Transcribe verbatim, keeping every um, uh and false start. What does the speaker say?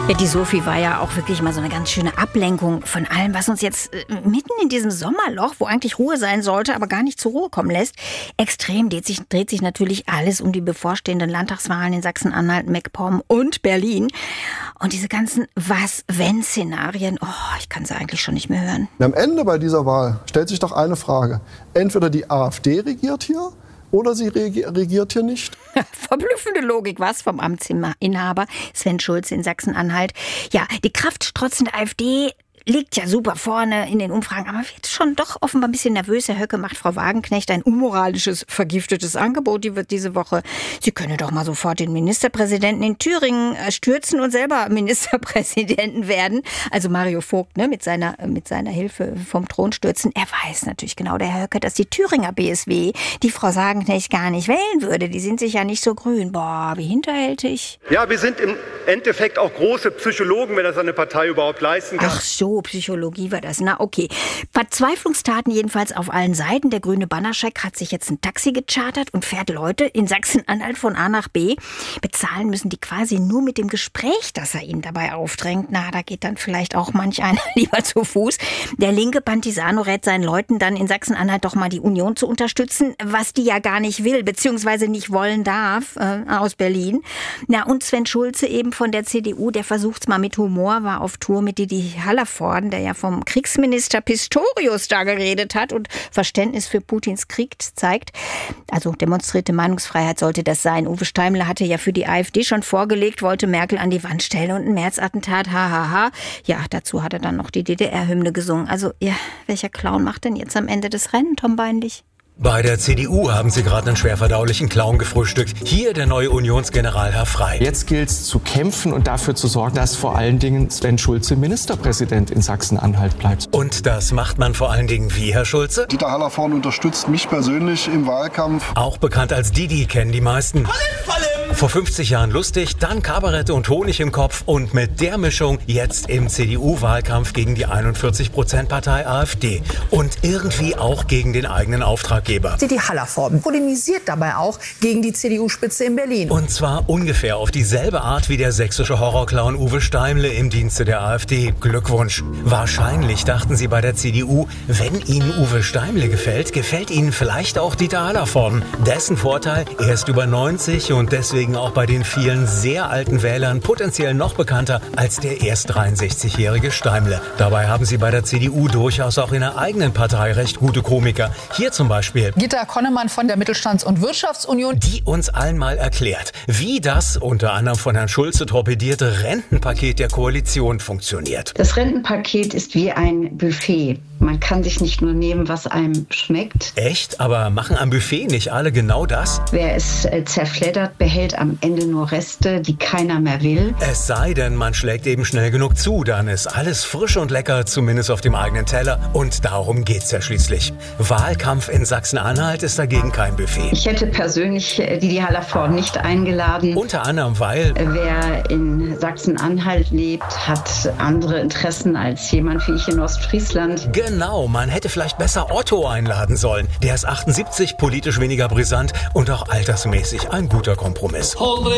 Ja, die Sophie war ja auch wirklich mal so eine ganz schöne Ablenkung von allem, was uns jetzt äh, mitten in diesem Sommerloch, wo eigentlich Ruhe sein sollte, aber gar nicht zur Ruhe kommen lässt. Extrem dreht sich, dreht sich natürlich alles um die bevorstehenden Landtagswahlen in Sachsen-Anhalt, MacPom und Berlin. Und diese ganzen Was-Wenn-Szenarien, oh, ich kann sie eigentlich schon nicht mehr hören. Am Ende bei dieser Wahl stellt sich doch eine Frage. Entweder die AfD regiert hier oder sie regiert hier nicht. Verblüffende Logik, was vom Amtsinhaber Sven Schulze in Sachsen-Anhalt. Ja, die kraftstrotzende AfD liegt ja super vorne in den Umfragen, aber wird schon doch offenbar ein bisschen nervös. Herr Höcke macht Frau Wagenknecht ein unmoralisches, vergiftetes Angebot. Die wird diese Woche, sie könne doch mal sofort den Ministerpräsidenten in Thüringen stürzen und selber Ministerpräsidenten werden. Also Mario Vogt, ne, mit seiner, mit seiner Hilfe vom Thron stürzen. Er weiß natürlich genau, der Herr Höcke, dass die Thüringer B S W die Frau Wagenknecht gar nicht wählen würde. Die sind sich ja nicht so grün. Boah, wie hinterhältig. Ja, wir sind im Endeffekt auch große Psychologen, wenn das eine Partei überhaupt leisten kann. Ach so, Psychologie war das. Na okay. Verzweiflungstaten jedenfalls auf allen Seiten. Der grüne Banaschek hat sich jetzt ein Taxi gechartert und fährt Leute in Sachsen-Anhalt von A nach B. Bezahlen müssen die quasi nur mit dem Gespräch, das er ihnen dabei aufdrängt. Na, da geht dann vielleicht auch manch einer lieber zu Fuß. Der linke Pantisano rät seinen Leuten dann in Sachsen-Anhalt doch mal die Union zu unterstützen, was die ja gar nicht will, beziehungsweise nicht wollen darf, äh, aus Berlin. Na, und Sven Schulze eben von der C D U, der versucht's mal mit Humor, war auf Tour mit Didi Hallervorden, der ja vom Kriegsminister Pistorius da geredet hat und Verständnis für Putins Krieg zeigt. Also demonstrierte Meinungsfreiheit sollte das sein. Uwe Steimle hatte ja für die AfD schon vorgelegt, wollte Merkel an die Wand stellen und ein März-Attentat, hahaha. Ja, dazu hat er dann noch die D D R-Hymne gesungen. Also, ja, welcher Clown macht denn jetzt am Ende das Rennen, Tom Beinlich? Bei der C D U haben sie gerade einen schwerverdaulichen Clown gefrühstückt. Hier der neue Unionsgeneral Herr Frey. Jetzt gilt es zu kämpfen und dafür zu sorgen, dass vor allen Dingen Sven Schulze Ministerpräsident in Sachsen-Anhalt bleibt. Und das macht man vor allen Dingen wie, Herr Schulze? Dieter Hallervorden unterstützt mich persönlich im Wahlkampf. Auch bekannt als Didi kennen die meisten. Vor fünfzig Jahren lustig, dann Kabarett und Honig im Kopf und mit der Mischung jetzt im C D U-Wahlkampf gegen die einundvierzig Prozent Partei AfD und irgendwie auch gegen den eigenen Auftraggeber. Didi Hallervorden polemisiert dabei auch gegen die C D U-Spitze in Berlin. Und zwar ungefähr auf dieselbe Art wie der sächsische Horrorclown Uwe Steimle im Dienste der AfD. Glückwunsch. Wahrscheinlich dachten sie bei der C D U, wenn ihnen Uwe Steimle gefällt, gefällt ihnen vielleicht auch Dieter Hallervorden. Dessen Vorteil, er ist über neunzig und deswegen auch bei den vielen sehr alten Wählern potenziell noch bekannter als der erst dreiundsechzigjährige Steimle. Dabei haben sie bei der C D U durchaus auch in der eigenen Partei recht gute Komiker. Hier zum Beispiel Gitta Konnemann von der Mittelstands- und Wirtschaftsunion, die uns allen mal erklärt, wie das unter anderem von Herrn Schulze torpedierte Rentenpaket der Koalition funktioniert. Das Rentenpaket ist wie ein Buffet. Man kann sich nicht nur nehmen, was einem schmeckt. Echt? Aber machen am Buffet nicht alle genau das? Wer es äh, zerfleddert, behält am Ende nur Reste, die keiner mehr will. Es sei denn, man schlägt eben schnell genug zu, dann ist alles frisch und lecker, zumindest auf dem eigenen Teller. Und darum geht's ja schließlich. Wahlkampf in Sachsen-Anhalt ist dagegen kein Buffet. Ich hätte persönlich äh, Didi Hallervorden nicht eingeladen. Unter anderem, weil wer in Sachsen-Anhalt lebt, hat andere Interessen als jemand wie ich in Ostfriesland. Genau, man hätte vielleicht besser Otto einladen sollen. Der ist achtundsiebzig, politisch weniger brisant und auch altersmäßig ein guter Kompromiss.